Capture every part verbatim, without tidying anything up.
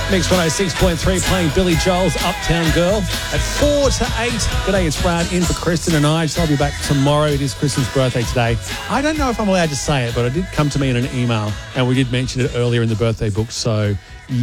Mix one oh six point three playing Billy Joel's Uptown Girl at four to eight. G'day, it's Brad in for Kristen and I. So I'll be back tomorrow. It is Kristen's birthday today. I don't know if I'm allowed to say it, but it did come to me in an email and we did mention it earlier in the birthday book. So,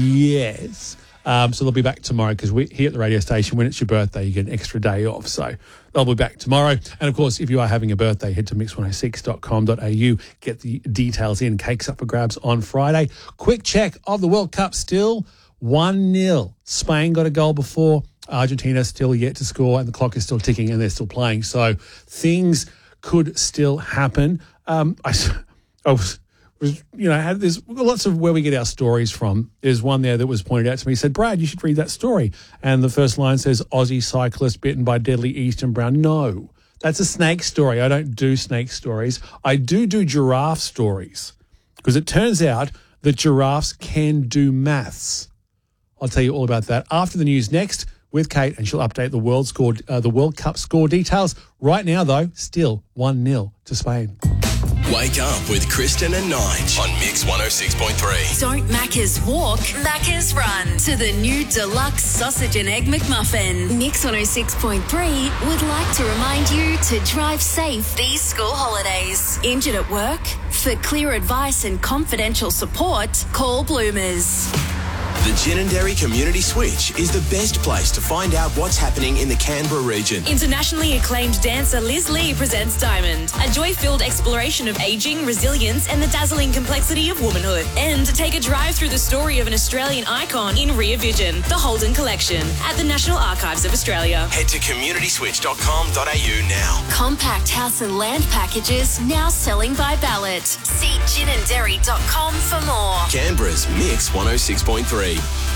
yes. Um, so they'll be back tomorrow because we here at the radio station, when it's your birthday, you get an extra day off. So they'll be back tomorrow. And, of course, if you are having a birthday, head to mix one oh six dot com dot a u. Get the details in. Cakes up for grabs on Friday. Quick check of the World Cup still. one nil. Spain got a goal before. Argentina still yet to score, and the clock is still ticking, and they're still playing. So things could still happen. Um, I, I was, was, you know, had this lots of where we get our stories from. There's one there that was pointed out to me. He said, Brad, you should read that story. And the first line says, Aussie cyclist bitten by deadly eastern brown. No, that's a snake story. I don't do snake stories. I do do giraffe stories because it turns out that giraffes can do maths. I'll tell you all about that after the news next with Kate, and she'll update the world score, uh, the World Cup score details. Right now, though, still one nil to Spain. Wake up with Kristen and Nige on Mix one oh six point three. Don't Macca's walk, Macca's run to the new deluxe sausage and egg McMuffin. Mix one oh six point three would like to remind you to drive safe these school holidays. Injured at work? For clear advice and confidential support, call Bloomers. The Ginninderry Community Switch is the best place to find out what's happening in the Canberra region. Internationally acclaimed dancer Liz Lee presents Diamond, a joy-filled exploration of ageing, resilience and the dazzling complexity of womanhood. And take a drive through the story of an Australian icon in Rear Vision, the Holden Collection, at the National Archives of Australia. Head to community switch dot com dot a u now. Compact house and land packages now selling by ballot. See ginninderry dot com for more. Canberra's Mix one oh six point three.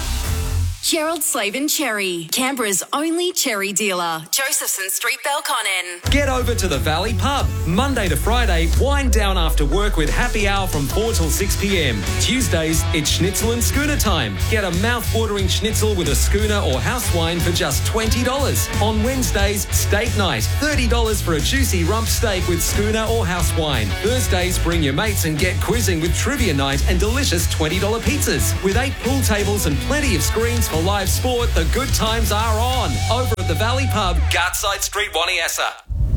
Gerald Slavin Cherry, Canberra's only cherry dealer. Josephson Street, Belconnen. Get over to the Valley Pub. Monday to Friday, wind down after work with happy hour from four till six p.m. Tuesdays, it's schnitzel and schooner time. Get a mouth-watering schnitzel with a schooner or house wine for just twenty dollars. On Wednesdays, steak night. thirty dollars for a juicy rump steak with schooner or house wine. Thursdays, bring your mates and get quizzing with trivia night and delicious twenty dollars pizzas. With eight pool tables and plenty of screens for live sport, the good times are on. Over at the Valley Pub, Gartside Street, Waniassa.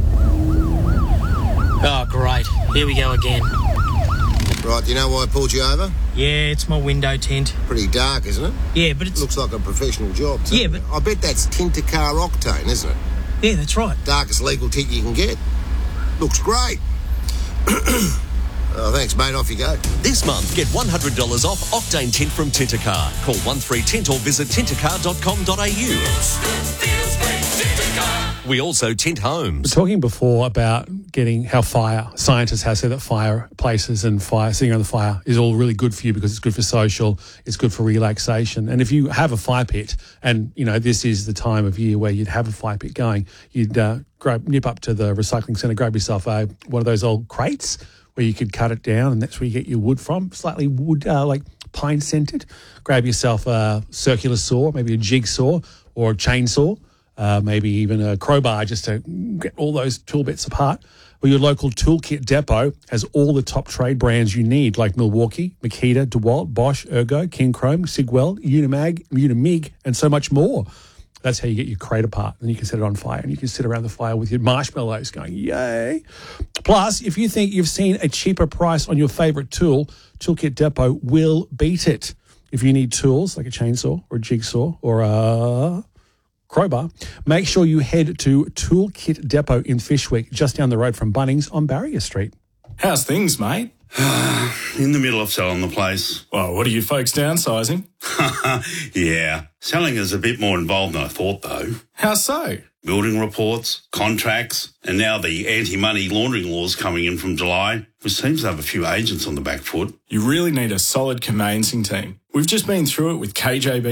Oh, great. Here we go again. Right, do you know why I pulled you over? Yeah, it's my window tint. Pretty dark, isn't it? Yeah, but it's... Looks like a professional job, too. Yeah, but... I bet that's Tinter Car Octane, isn't it? Yeah, that's right. Darkest legal tint you can get. Looks great. Oh, thanks, mate. Off you go. This month, get one hundred dollars off Octane Tint from Tintercar. Call one three tint or visit tintercar dot com dot a u. We also tint homes. We're talking before about getting how fire, scientists have said that fireplaces and fire, sitting around the fire is all really good for you because it's good for social, it's good for relaxation. And if you have a fire pit, and, you know, this is the time of year where you'd have a fire pit going, you'd uh, grab, nip up to the recycling centre, grab yourself a, one of those old crates where you could cut it down, and that's where you get your wood from, slightly wood, uh, like pine-scented. Grab yourself a circular saw, maybe a jigsaw or a chainsaw, uh, maybe even a crowbar just to get all those tool bits apart. Well, your local toolkit depot has all the top trade brands you need, like Milwaukee, Makita, DeWalt, Bosch, Ergo, King Chrome, Sigwell, Unimag, Unimig, and so much more. That's how you get your crate apart. And you can set it on fire, and you can sit around the fire with your marshmallows going, yay. Plus, if you think you've seen a cheaper price on your favourite tool, Toolkit Depot will beat it. If you need tools like a chainsaw or a jigsaw or a crowbar, make sure you head to Toolkit Depot in Fishwick, just down the road from Bunnings on Barrier Street. How's things, mate? In the middle of selling the place. Well, what are you folks downsizing? Yeah. Selling is a bit more involved than I thought, though. How so? Building reports, contracts, and now the anti-money laundering laws coming in from July, which seems to have a few agents on the back foot. You really need a solid conveyancing team. We've just been through it with K J B Law.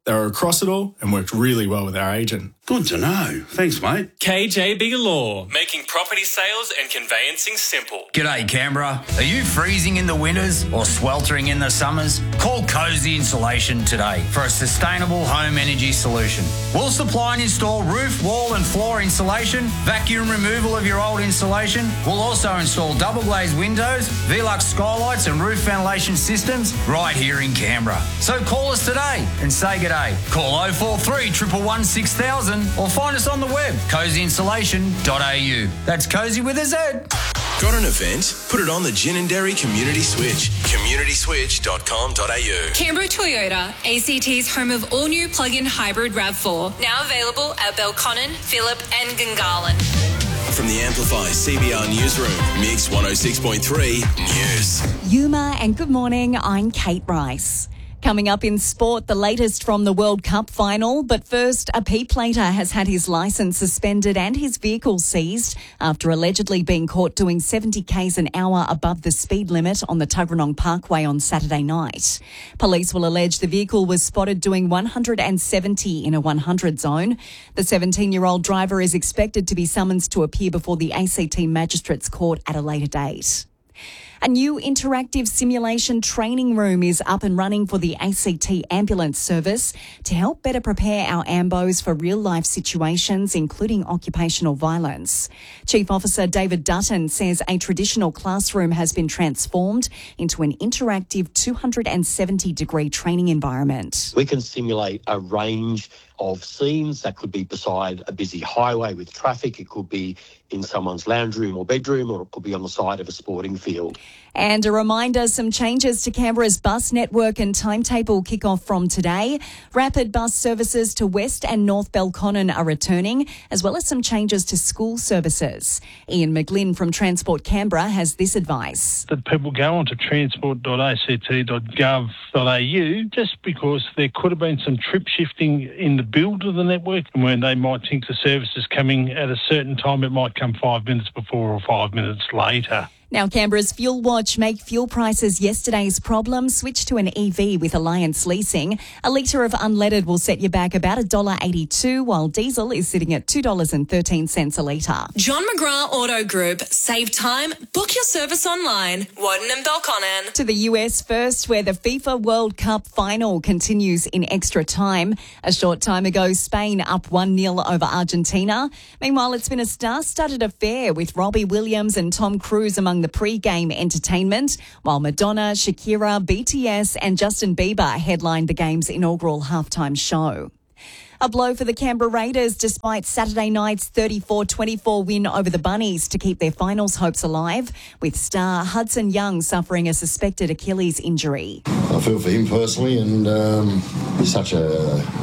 They were across it all and worked really well with our agent. Good to know. Thanks, mate. K J Bigger Law, making property sales and conveyancing simple. G'day, Canberra. Are you freezing in the winters or sweltering in the summers? Call Cozy Insulation today for a sustainable home energy solution. We'll supply and install roof, wall and floor insulation, vacuum removal of your old insulation. We'll also install double glazed windows, Velux skylights and roof ventilation systems right here in Canberra. So call us today and say g'day. Call oh four three, one one one, six thousand or find us on the web, cozy insulation dot a u. That's Cozy with a Z. Got an event? Put it on the Ginninderry Community Switch. community switch dot com dot a u. Canberra Toyota, A C T's home of all-new plug-in hybrid RAV four. Now available at Belconnen, Phillip and Gungahlin. From the Amplify C B R Newsroom, Mix one oh six point three News. Yuma, and good morning, I'm Kate Rice. Coming up in sport, the latest from the World Cup final. But first, a P-plater has had his licence suspended and his vehicle seized after allegedly being caught doing seventy k's an hour above the speed limit on the Tuggeranong Parkway on Saturday night. Police will allege the vehicle was spotted doing one hundred seventy in a one hundred zone. The seventeen-year-old driver is expected to be summoned to appear before the A C T Magistrates Court at a later date. A new interactive simulation training room is up and running for the A C T ambulance service to help better prepare our ambos for real-life situations, including occupational violence. Chief Officer David Dutton says a traditional classroom has been transformed into an interactive two hundred seventy degree training environment. We can simulate a range of scenes that could be beside a busy highway with traffic. It could be in someone's lounge room or bedroom, or it could be on the side of a sporting field. And a reminder, some changes to Canberra's bus network and timetable kick off from today. Rapid bus services to West and North Belconnen are returning, as well as some changes to school services. Ian McGlynn from Transport Canberra has this advice. That people go on to transport dot a c t dot gov dot a u just because there could have been some trip shifting in the build of the network, and when they might think the service is coming at a certain time, it might come five minutes before or five minutes later. Now, Canberra's Fuel Watch make fuel prices yesterday's problem. Switch to an E V with Alliance Leasing. A litre of unleaded will set you back about one dollar eighty-two, while diesel is sitting at two dollars thirteen a litre. John McGrath Auto Group. Save time. Book your service online. Woden and Belconnen. To the U S first, where the FIFA World Cup final continues in extra time. A short time ago, Spain up one nil over Argentina. Meanwhile, it's been a star-studded affair with Robbie Williams and Tom Cruise among the pre-game entertainment, while Madonna, Shakira, B T S and Justin Bieber headlined the game's inaugural halftime show. A blow for the Canberra Raiders despite Saturday night's thirty-four twenty-four win over the Bunnies to keep their finals hopes alive, with star Hudson Young suffering a suspected Achilles injury. I feel for him personally, and um, he's such a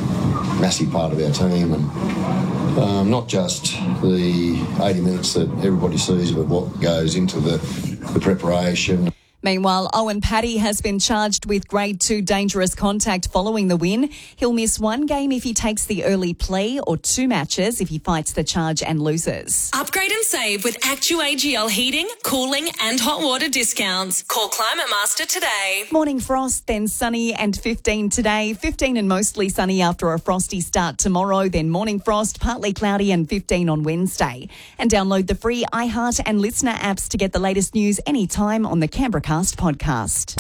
massive part of our team, and um, not just the eighty minutes that everybody sees, but what goes into the, the preparation. Meanwhile, Owen Paddy has been charged with grade two dangerous contact following the win. He'll miss one game if he takes the early plea, or two matches if he fights the charge and loses. Upgrade and save with Actu A G L heating, cooling and hot water discounts. Call Climate Master today. Morning frost, then sunny and fifteen today. fifteen and mostly sunny after a frosty start tomorrow. Then morning frost, partly cloudy and fifteen on Wednesday. And download the free iHeart and Listener apps to get the latest news anytime on the Canberra podcast.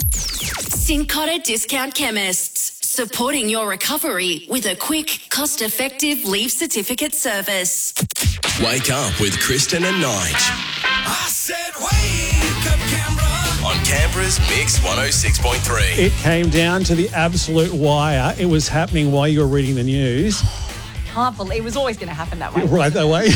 Cincotta Discount Chemists, supporting your recovery with a quick, cost-effective leave certificate service. Wake up with Kristen and Nige. I said wake up, Canberra. On Canberra's Mix one oh six point three. It came down to the absolute wire. It was happening while you were reading the news. Can't believe it was always going to happen that way. Right that way.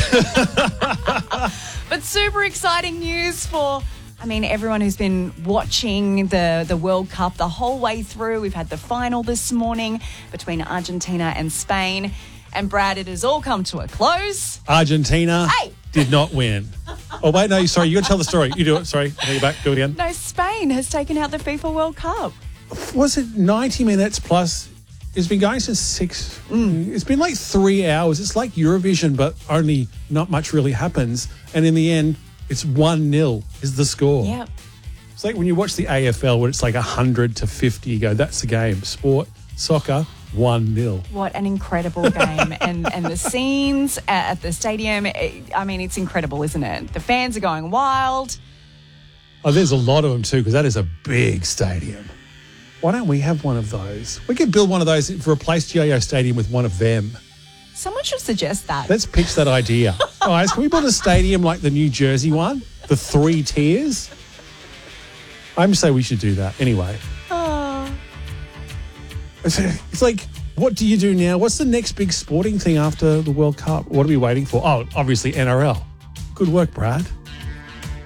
But super exciting news for, I mean, everyone who's been watching the, the World Cup the whole way through. We've had the final this morning between Argentina and Spain. And Brad, it has all come to a close. Argentina hey. did not win. Oh, wait, no, sorry. You got to tell the story. You do it. Sorry. I'll take it back. Do it again. No, Spain has taken out the FIFA World Cup. Was it ninety minutes plus? It's been going since six. Mm. It's been like three hours. It's like Eurovision, but only not much really happens. And in the end, it's one nil is the score. Yep. It's like when you watch the A F L where it's like one hundred to fifty, you go, that's the game. Sport, soccer, one nil. What an incredible game. and and the scenes at the stadium, it, I mean, it's incredible, isn't it? The fans are going wild. Oh, there's a lot of them too, because that is a big stadium. Why don't we have one of those? We could build one of those to replace G I O Stadium with one of them. Someone should suggest that. Let's pitch that idea. Guys, can we build a stadium like the New Jersey one? The three tiers? I'm saying we should do that. Anyway. Oh. It's, it's like, what do you do now? What's the next big sporting thing after the World Cup? What are we waiting for? Oh, obviously N R L. Good work, Brad.